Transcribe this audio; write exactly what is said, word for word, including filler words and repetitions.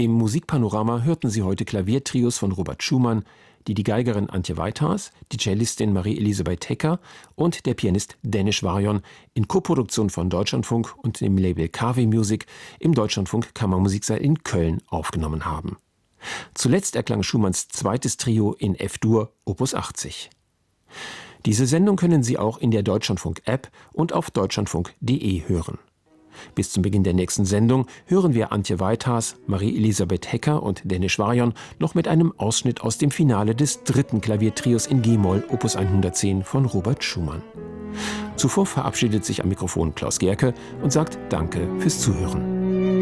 Im Musikpanorama hörten Sie heute Klaviertrios von Robert Schumann, die die Geigerin Antje Weithas, die Cellistin Marie-Elisabeth Hecker und der Pianist Denis Schwarjon in Koproduktion von Deutschlandfunk und dem Label K W Music im Deutschlandfunk Kammermusiksaal in Köln aufgenommen haben. Zuletzt erklang Schumanns zweites Trio in F-Dur, Opus achtzig. Diese Sendung können Sie auch in der Deutschlandfunk-App und auf deutschlandfunk punkt de hören. Bis zum Beginn der nächsten Sendung hören wir Antje Weithas, Marie-Elisabeth Hecker und Denis Schwarjon noch mit einem Ausschnitt aus dem Finale des dritten Klaviertrios in G-Moll, Opus hundertzehn von Robert Schumann. Zuvor verabschiedet sich am Mikrofon Klaus Gerke und sagt Danke fürs Zuhören.